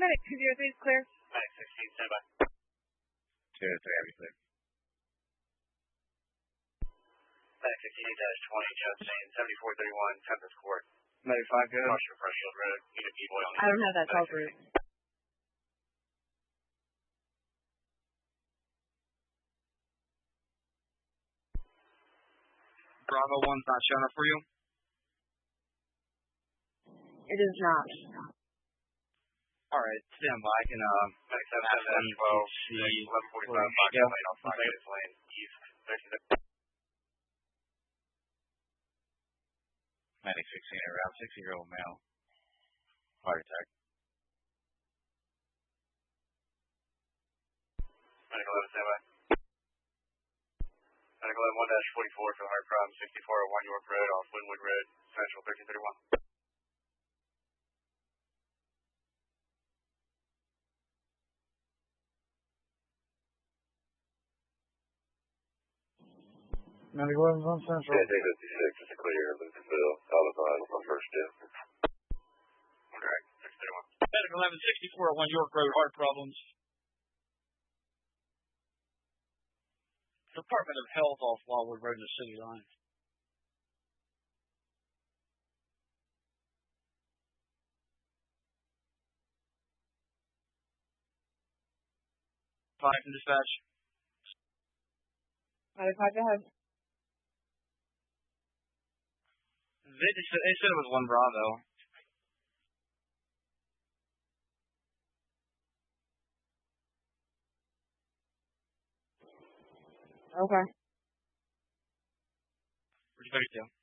Medic 203 is clear. Medic 16, stand by. 203, have you clear? Medic 68-20, Chastain, 7431, Tempest Court. Medic 5, go. Cross your Freshfield Road, unit B-boy on the I don't have that call group. Bravo 1's not showing up for you? It is not. Alright, stand by. I can, Medic 7-12, 1145, lane off Fox Lane, east, 36. Medic 16, around 60-year-old male. Heart attack. Medic 11, stand by. Medic 11, 1-44 for the heart problem, 6401 York Road, off Winwood Road, Central 1331. Medic 11 on Central. Yeah, day 56 is clear. Lucasville, Alabama, my first step. Correct, 631. Medic 11, 6401 York Road, heart problems. Department of Health off Wildwood Road in the city line. Five from dispatch. Medic 5, go ahead. They said it was 1 Bravo. Okay. Where'd you go?